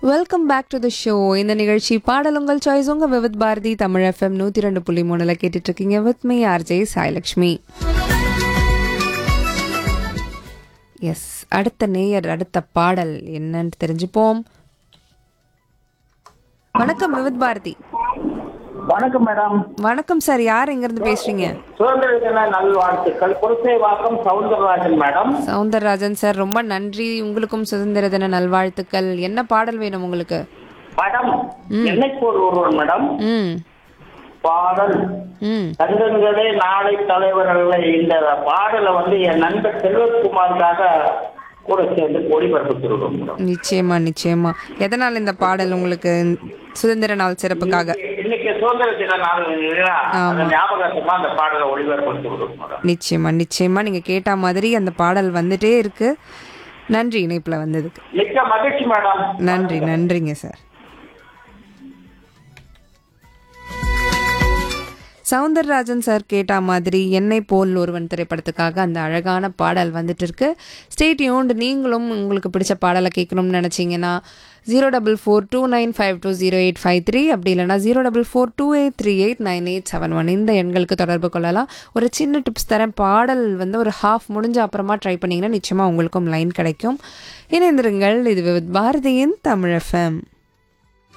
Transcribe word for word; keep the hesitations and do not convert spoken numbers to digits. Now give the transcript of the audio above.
Welcome back to the show. இந்த நிகழ்ச்சி பாடல் உங்கள் சாய்ஸ் உங்க விவித் பாரதி தமிழ் எஃப்எம் நூற்றி ரெண்டு புள்ளி மூணுல கேட்டுட்டு இருக்கீங்க with me RJ Sailakshmi. S, அடுத்த நேயர் அடுத்த பாடல் என்னன்னு தெரிஞ்சுப்போம். வணக்கம் விவித் பாரதி. வணக்கம் மேடம். வணக்கம் சார், யார் எங்க இருந்து பேசுறீங்க? சுதந்திர தின நல்வாழ்த்துக்கள். புரசைவாக்கம் சவுந்தரராஜன் மேடம். சவுந்தரராஜன் சார், ரொம்ப நன்றி. உங்களுக்கும் சுதந்திர தின நல்வாழ்த்துக்கள். என்ன பாடல் வேணும் உங்களுக்கு? மேடம், என்னை போல் ஒருவன் மேடம். ம் பாடல் ம் தங்கங்களே நாளை தலைவர் அல்ல. இந்த பாடலை வந்து என் நண்பர் செல்வகுமாருக்காக கூட சேர்ந்து ஒளிபரப்புத்திருக்கோம் மேடம். நிச்சயமா நிச்சயமா. எதனால் இந்த பாடல் உங்களுக்கு சுதந்திர நாள் சிறப்புக்காக? இன்னைக்கு சுதந்திர தின நாள் ஞாபகமா அந்த பாடலை ஒளிபரப்புத்திருக்கோம் மேடம். நிச்சயமா நிச்சயமா. நீங்க கேட்ட மாதிரி அந்த பாடல் வந்துட்டே இருக்கு. நன்றி இணைப்புல வந்ததுக்கு. மிக்க மகிழ்ச்சி மேடம். நன்றி நன்றிங்க சார். சவுந்தரராஜன் சார் கேட்ட மாதிரி என்னை போல் ஒருவன் திரைப்படத்துக்காக அந்த அழகான பாடல் வந்துட்டு இருக்கு. Stay tuned. நீங்களும் உங்களுக்கு பிடிச்ச பாடலை கேட்கணும்னு நினச்சிங்கன்னா zero double four two nine five two zero eight five three அப்படி இல்லைனா zero double four two eight three eight nine eight seven one இந்த எண்களுக்கு தொடர்பு கொள்ளலாம். ஒரு சின்ன டிப்ஸ் தரேன். பாடல் வந்து ஒரு ஹாஃப் முடிஞ்ச அப்புறமா ட்ரை பண்ணிங்கன்னா நிச்சயமாக உங்களுக்கும் லைன் கிடைக்கும். இணைந்திருங்கள். இது வித் பாரதியின் தமிழ் எஃப்எம்.